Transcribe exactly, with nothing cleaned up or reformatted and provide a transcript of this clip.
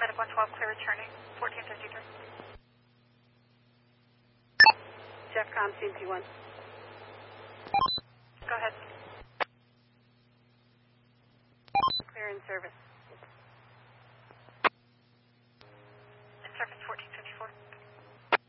Medic one twelve, clear returning, fourteen fifty-three. Jeffcom, C M P one. Go ahead. Clear in service.